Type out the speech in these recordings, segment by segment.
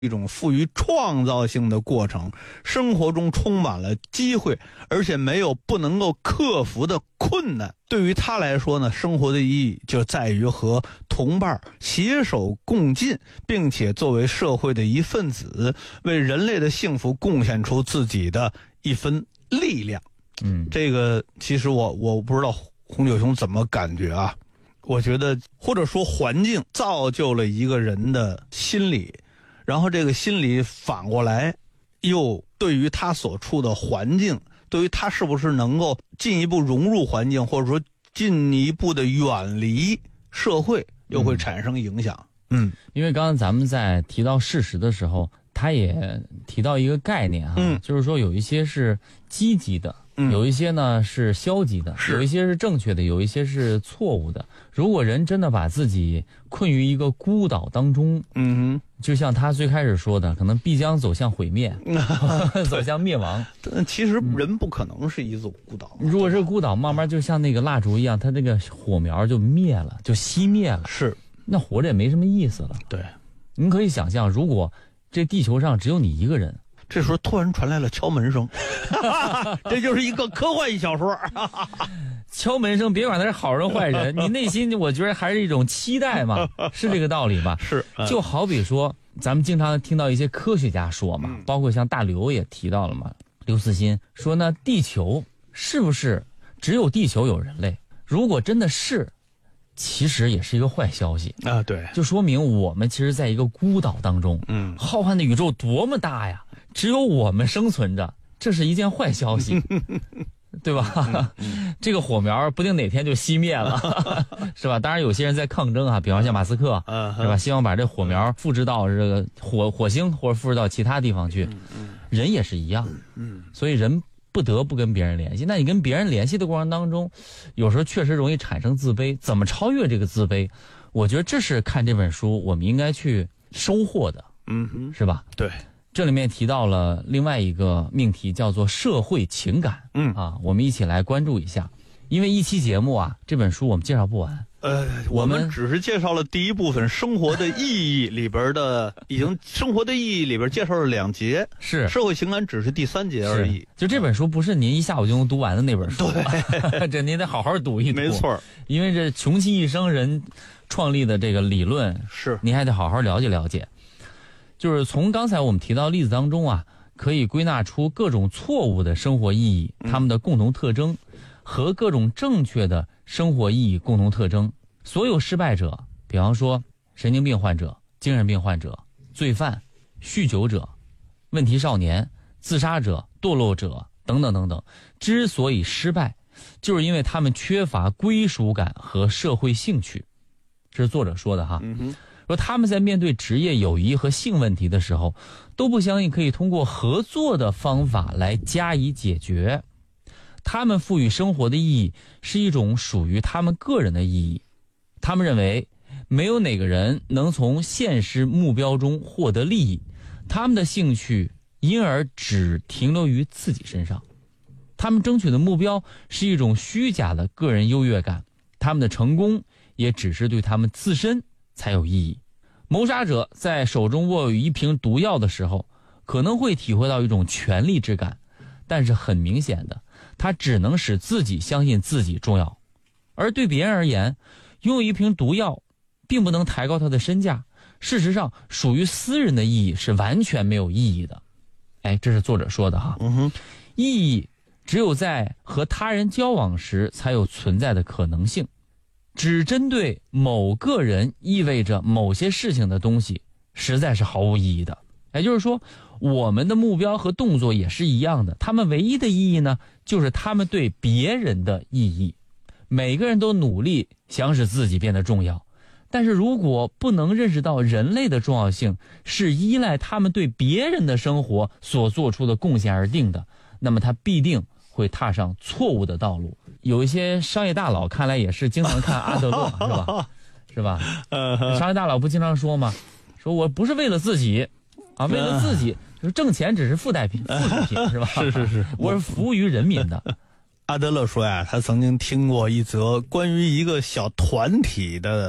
一种富于创造性的过程，生活中充满了机会，而且没有不能够克服的困难。对于他来说呢，生活的意义就在于和同伴携手共进，并且作为社会的一份子，为人类的幸福贡献出自己的一分力量。这个其实我不知道红九兄怎么感觉啊？我觉得或者说环境造就了一个人的心理，然后这个心理反过来又对于他所处的环境，对于他是不是能够进一步融入环境，或者说进一步的远离社会，又会产生影响。 因为刚刚咱们在提到事实的时候，他也提到一个概念就是说有一些是积极的，有一些呢是消极的，有一些是正确的，有一些是错误的。如果人真的把自己困于一个孤岛当中，就像他最开始说的，可能必将走向毁灭，走向灭亡。 其实人不可能是一座孤岛， 如果是孤岛，慢慢就像那个蜡烛一样，它那个火苗就灭了，就熄灭了， 是， 那活着也没什么意思了。 对， 您可以想象，如果这地球上只有你一个人， 这时候突然传来了敲门声，这就是一个科幻小说。 敲门声，别管他是好人坏人，你内心我觉得还是一种期待嘛，是这个道理吧？ 是， 就好比说，咱们经常听到一些科学家说嘛，包括像大刘也提到了嘛，刘慈欣说呢，地球是不是只有地球有人类？如果真的是，其实也是一个坏消息啊，对， 就说明我们其实在一个孤岛当中，浩瀚的宇宙多么大呀，只有我们生存着，这是一件坏消息。对吧？这个火苗不定哪天就熄灭了，是吧？当然有些人在抗争比方像马斯克，是吧？希望把这火苗复制到这个火星，或者复制到其他地方去。人也是一样，所以人不得不跟别人联系。那你跟别人联系的过程当中，有时候确实容易产生自卑。怎么超越这个自卑？我觉得这是看这本书我们应该去收获的，是吧？ 对。 这里面提到了另外一个命题，叫做社会情感。我们一起来关注一下。因为一期节目这本书我们介绍不完。 我们只是介绍了第一部分生活的意义里边的，已经生活的意义里边介绍了2节， 是社会情感只是第3节而已。 就这本书不是您一下午就能读完的那本书， 对， 这您得好好读一读。 没错， 因为这穷其一生人创立的这个理论， 是您还得好好了解了解。就是从刚才我们提到的例子当中可以归纳出各种错误的生活意义，它们的共同特征，和各种正确的生活意义共同特征。所有失败者，比方说神经病患者、精神病患者、罪犯、酗酒者、问题少年、自杀者、堕落者等等等等，之所以失败，就是因为他们缺乏归属感和社会兴趣。这是作者说的说他们在面对职业、友谊和性问题的时候，都不相信可以通过合作的方法来加以解决。他们赋予生活的意义是一种属于他们个人的意义。他们认为没有哪个人能从现实目标中获得利益，他们的兴趣因而只停留于自己身上。他们争取的目标是一种虚假的个人优越感，他们的成功也只是对他们自身才有意义。谋杀者在手中握有一瓶毒药的时候，可能会体会到一种权力之感，但是很明显的，他只能使自己相信自己重要。而对别人而言，拥有一瓶毒药并不能抬高他的身价，事实上属于私人的意义是完全没有意义的。这是作者说的意义只有在和他人交往时才有存在的可能性。只针对某个人意味着某些事情的东西实在是毫无意义的。也就是说，我们的目标和动作也是一样的，他们唯一的意义呢，就是他们对别人的意义。每个人都努力想使自己变得重要，但是如果不能认识到人类的重要性是依赖他们对别人的生活所做出的贡献而定的，那么他必定会踏上错误的道路。有一些商业大佬看来也是经常看阿德勒，是吧？商业大佬不经常说吗？说我不是为了自己为了自己，就是挣钱只是附带品、附属品，是吧？ 是， 我是服务于人民的。 阿德勒说他曾经听过一则关于一个小团体的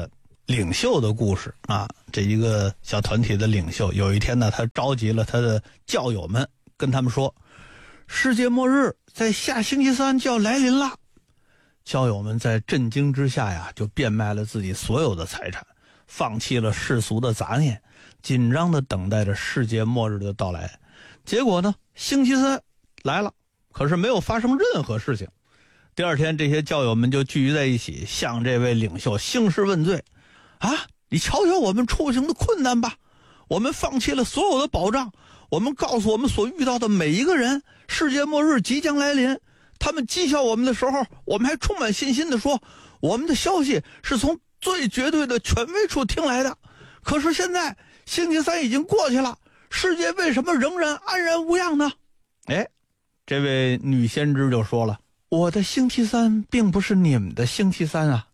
领袖的故事啊。这一个小团体的领袖，有一天呢，他召集了他的教友们，跟他们说，世界末日在下星期三就要来临了。教友们在震惊之下呀，就变卖了自己所有的财产，放弃了世俗的杂念，紧张地等待着世界末日的到来。结果呢，星期三来了，可是没有发生任何事情。第二天，这些教友们就聚集在一起，向这位领袖兴师问罪。啊，你瞧瞧我们处境的困难吧，我们放弃了所有的保障，我们告诉我们所遇到的每一个人，世界末日即将来临。他们讥笑我们的时候，我们还充满信心地说，我们的消息是从最绝对的权威处听来的。可是现在星期三已经过去了，世界为什么仍然安然无恙呢？哎，这位女先知就说了，我的星期三并不是你们的星期三啊。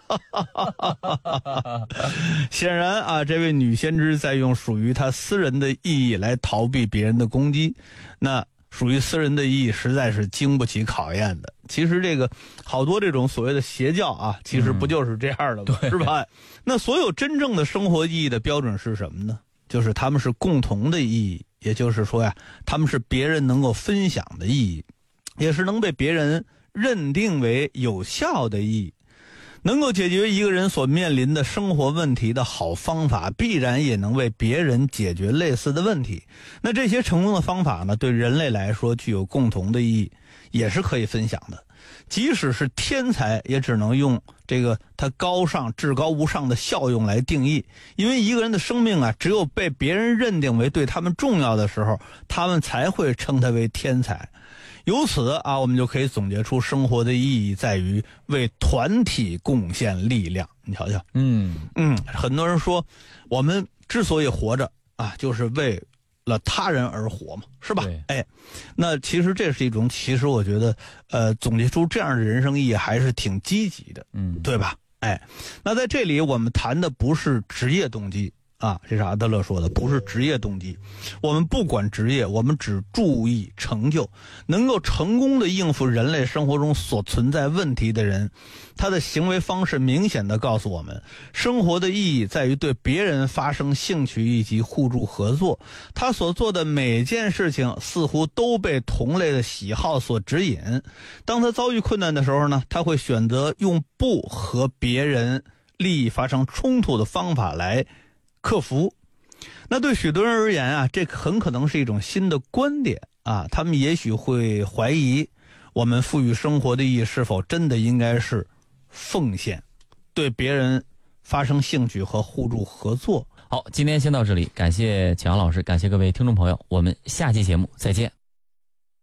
显然啊，这位女先知在用属于她私人的意义来逃避别人的攻击，那属于私人的意义实在是经不起考验的。其实这个好多这种所谓的邪教啊，其实不就是这样的吗？是吧？那所有真正的生活意义的标准是什么呢？就是他们是共同的意义，也就是说呀，他们是别人能够分享的意义，也是能被别人认定为有效的意义。能够解决一个人所面临的生活问题的好方法，必然也能为别人解决类似的问题。那这些成功的方法呢，对人类来说具有共同的意义，也是可以分享的。即使是天才，也只能用这个他高尚、至高无上的效用来定义。因为一个人的生命啊，只有被别人认定为对他们重要的时候，他们才会称他为天才。由此啊，我们就可以总结出生活的意义在于为团体贡献力量。你瞧瞧，很多人说我们之所以活着啊，就是为了他人而活嘛，是吧？哎，那其实这是一种，其实我觉得总结出这样的人生意义还是挺积极的，对吧？哎，那在这里我们谈的不是职业动机啊，这是阿德勒说的，不是职业动机。我们不管职业，我们只注意成就。能够成功的应付人类生活中所存在问题的人，他的行为方式明显地告诉我们，生活的意义在于对别人发生兴趣以及互助合作。他所做的每件事情似乎都被同类的喜好所指引。当他遭遇困难的时候呢，他会选择用不和别人利益发生冲突的方法来克服。那对许多人而言啊，这很可能是一种新的观点啊，他们也许会怀疑，我们赋予生活的意义是否真的应该是奉献，对别人发生兴趣和互助合作。 好，今天先到这里，感谢启阳老师，感谢各位听众朋友，我们下期节目再见。